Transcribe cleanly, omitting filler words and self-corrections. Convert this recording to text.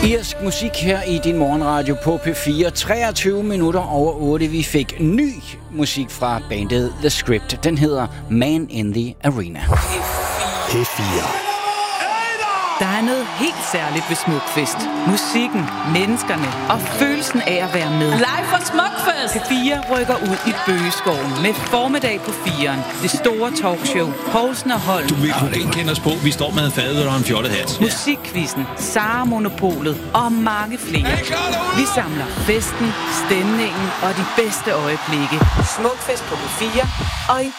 Irsk musik her i din morgenradio på P4. 23 minutter over 8. Vi fik ny musik fra bandet The Script. Den hedder Man in the Arena. P4. Der er noget helt særligt ved Smukfest. Musikken, menneskerne og følelsen af at være med. Live fra Smukfest! P4 rykker ud i Bøgeskoven med formiddag på 4'eren. Det store talkshow, Poulsen og Holm. Du vil kunne genkende os på, vi står med en fadøl og en fjollet hat. Musikquizzen, Sara Monopolet og mange flere. Vi samler festen, stemningen og de bedste øjeblikke. Smukfest på P4 og i